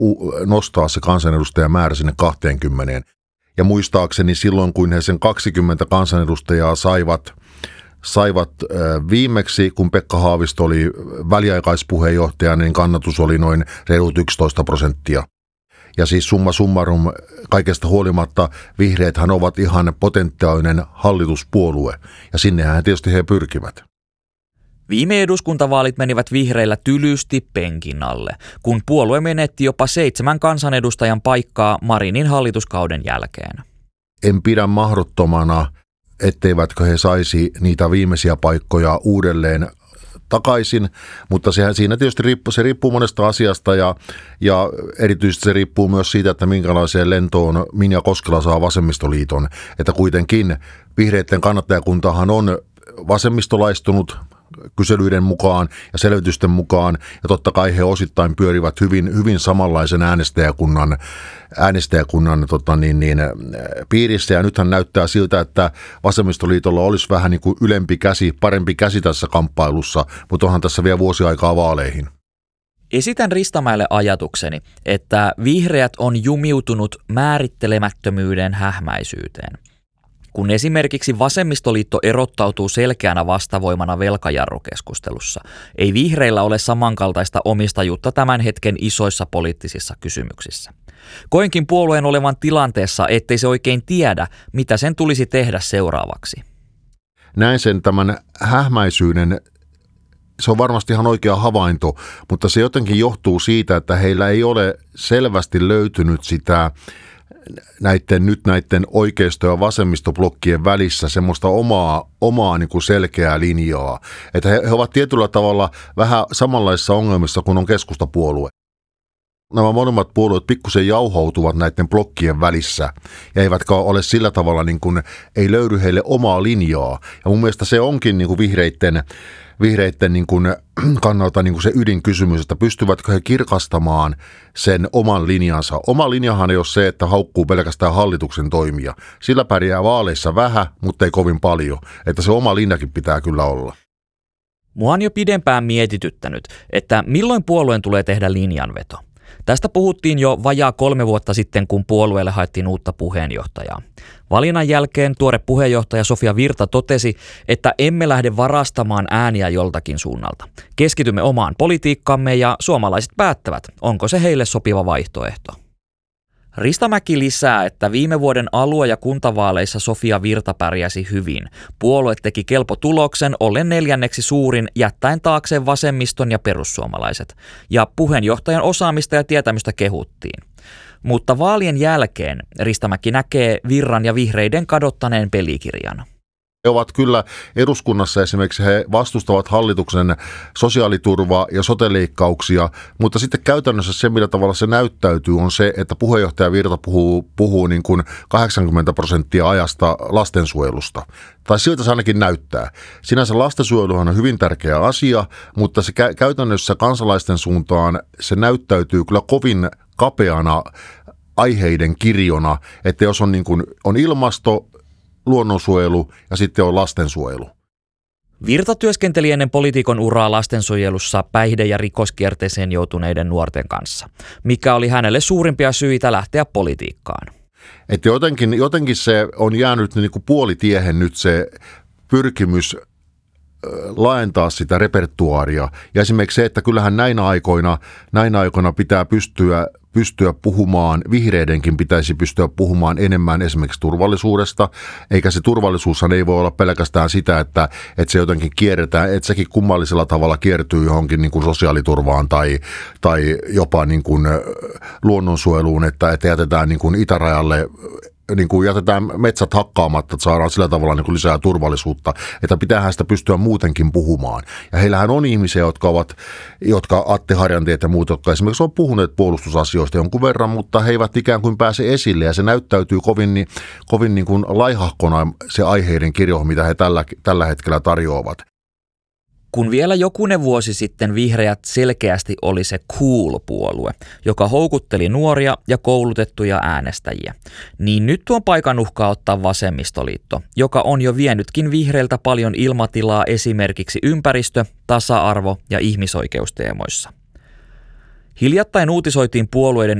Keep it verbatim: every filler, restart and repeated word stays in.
nostaa se kansanedustajamäärä sinne kaksikymmentä. Ja muistaakseni silloin, kun he sen kaksikymmentä kansanedustajaa saivat, saivat viimeksi, kun Pekka Haavisto oli väliaikaispuheenjohtaja, niin kannatus oli noin reilut yksitoista prosenttia. Ja siis summa summarum, kaikesta huolimatta vihreäthän ovat ihan potentiaalinen hallituspuolue, ja sinnehän tietysti he pyrkivät. Viime eduskuntavaalit menivät vihreillä tylysti penkin alle, kun puolue menetti jopa seitsemän kansanedustajan paikkaa Marinin hallituskauden jälkeen. En pidä mahdottomana, etteivätkö he saisi niitä viimeisiä paikkoja uudelleen takaisin, mutta sehän siinä tietysti riippuu, se riippuu monesta asiasta ja, ja erityisesti se riippuu myös siitä, että minkälaiseen lentoon Minja Koskela saa vasemmistoliiton, että kuitenkin vihreiden kannattajakuntahan on vasemmistolaistunut kyselyiden mukaan ja selvitysten mukaan, ja totta kai he osittain pyörivät hyvin, hyvin samanlaisen äänestäjäkunnan, äänestäjäkunnan tota niin, niin, piirissä, ja nythän näyttää siltä, että vasemmistoliitolla olisi vähän niin kuin ylempi käsi, parempi käsi tässä kamppailussa, mutta onhan tässä vielä vuosi aikaa vaaleihin. Esitän Ristamäelle ajatukseni, että vihreät on jumiutunut määrittelemättömyyden hähmäisyyteen. Kun esimerkiksi vasemmistoliitto erottautuu selkeänä vastavoimana velkajarrukeskustelussa, ei vihreillä ole samankaltaista omistajuutta tämän hetken isoissa poliittisissa kysymyksissä. Koenkin puolueen olevan tilanteessa, ettei se oikein tiedä, mitä sen tulisi tehdä seuraavaksi. Näin sen tämän hähmäisyyden, se on varmasti ihan oikea havainto, mutta se jotenkin johtuu siitä, että heillä ei ole selvästi löytynyt sitä näiden, nyt näiden oikeisto- ja vasemmistoblokkien välissä semmoista omaa, omaa niin kuin selkeää linjaa. Että he, he ovat tietyllä tavalla vähän samanlaisissa ongelmissa kuin on keskustapuolue. Nämä molemmat puolueet pikkusen jauhoutuvat näiden blokkien välissä ja eivätkä ole sillä tavalla, niin kuin, ei löydy heille omaa linjaa. Ja mun mielestä se onkin niin kuin vihreitten, vihreitten niin kuin kannalta niin kuin se ydinkysymys, että pystyvätkö he kirkastamaan sen oman linjansa. Oma linjahan ei ole se, että haukkuu pelkästään hallituksen toimia. Sillä pärjää vaaleissa vähän, mutta ei kovin paljon. Että se oma linjakin pitää kyllä olla. Mua on jo pidempään mietityttänyt, että milloin puolueen tulee tehdä linjanveto. Tästä puhuttiin jo vajaa kolme vuotta sitten, kun puolueelle haettiin uutta puheenjohtajaa. Valinnan jälkeen tuore puheenjohtaja Sofia Virta totesi, että emme lähde varastamaan ääniä joltakin suunnalta. Keskitymme omaan politiikkaamme ja suomalaiset päättävät, onko se heille sopiva vaihtoehto. Ristamäki lisää, että viime vuoden alue- ja kuntavaaleissa Sofia Virta pärjäsi hyvin. Puolue teki kelpo tuloksen, ollen neljänneksi suurin, jättäen taakseen vasemmiston ja perussuomalaiset. Ja puheenjohtajan osaamista ja tietämystä kehuttiin. Mutta vaalien jälkeen Ristamäki näkee Virran ja vihreiden kadottaneen pelikirjan. He ovat kyllä eduskunnassa esimerkiksi, he vastustavat hallituksen sosiaaliturva- ja sote-leikkauksia, mutta sitten käytännössä se, millä tavalla se näyttäytyy, on se, että puheenjohtaja Virta puhuu, puhuu niin kuin kahdeksankymmentä prosenttia ajasta lastensuojelusta. Tai siltä se ainakin näyttää. Sinänsä lastensuojeluhan on hyvin tärkeä asia, mutta se kä- käytännössä kansalaisten suuntaan se näyttäytyy kyllä kovin kapeana aiheiden kirjona, että jos on, niin kuin, on ilmasto, luonnonsuojelu ja sitten on lastensuojelu. Virta työskenteli ennen poliitikon uraa lastensuojelussa päihde- ja rikoskierteeseen joutuneiden nuorten kanssa, mikä oli hänelle suurimpia syitä lähteä politiikkaan. Että jotenkin, jotenkin se on jäänyt niin kuin puolitiehen nyt se pyrkimys laajentaa sitä repertuaaria. Ja esimerkiksi se, että kyllähän näinä aikoina, näinä aikoina pitää pystyä, pystyä puhumaan, vihreidenkin pitäisi pystyä puhumaan enemmän esimerkiksi turvallisuudesta, eikä se turvallisuushan ei voi olla pelkästään sitä, että, että se jotenkin kierretään, että sekin kummallisella tavalla kiertyy johonkin niin kuin sosiaaliturvaan tai, tai jopa niin kuin luonnonsuojeluun, että, että jätetään niin kuin itärajalle, niin kuin jätetään metsät hakkaamatta, että saadaan sillä tavalla niin kuin lisää turvallisuutta, että pitäähän sitä pystyä muutenkin puhumaan. Ja heillähän on ihmisiä, jotka ovat, jotka Atte Harjanteet ja muut, jotka esimerkiksi on puhuneet puolustusasioista jonkun verran, mutta he eivät ikään kuin pääse esille ja se näyttäytyy kovin, niin, kovin niin kuin laihahkona se aiheiden kirjo, mitä he tällä, tällä hetkellä tarjoavat. Kun vielä jokunen vuosi sitten vihreät selkeästi oli se cool-puolue, joka houkutteli nuoria ja koulutettuja äänestäjiä, niin nyt tuon paikan uhkaa ottaa vasemmistoliitto, joka on jo vienytkin vihreiltä paljon ilmatilaa esimerkiksi ympäristö-, tasa-arvo- ja ihmisoikeusteemoissa. Hiljattain uutisoitiin puolueiden